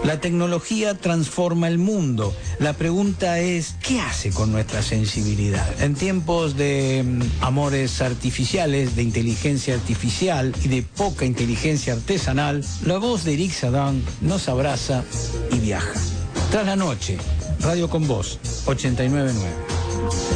La tecnología transforma el mundo. La pregunta es, ¿qué hace con nuestra sensibilidad? En tiempos de amores artificiales, de inteligencia artificial y de poca inteligencia artesanal, la voz de Eric Saddam nos abraza y viaja. Tras la noche, Radio con Voz, 89.9.